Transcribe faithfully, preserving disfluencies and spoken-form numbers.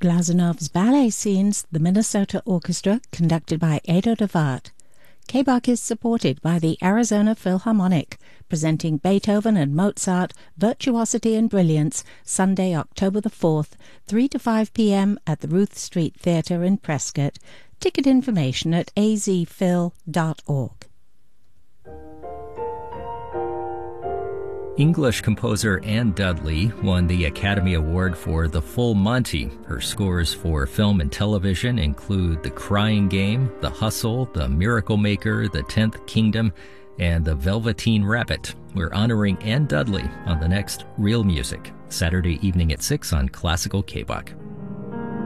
Glazunov's ballet scenes, the Minnesota Orchestra, conducted by Edo de Waard. K B A C is supported by the Arizona Philharmonic, presenting Beethoven and Mozart, Virtuosity and Brilliance, Sunday, October the fourth, three to five p.m. at the Ruth Street Theatre in Prescott. Ticket information at a z phil dot org. English composer Anne Dudley won the Academy Award for The Full Monty. Her scores for film and television include The Crying Game, The Hustle, The Miracle Maker, The Tenth Kingdom, and The Velveteen Rabbit. We're honoring Anne Dudley on the next Real Music, Saturday evening at six on Classical K B A C.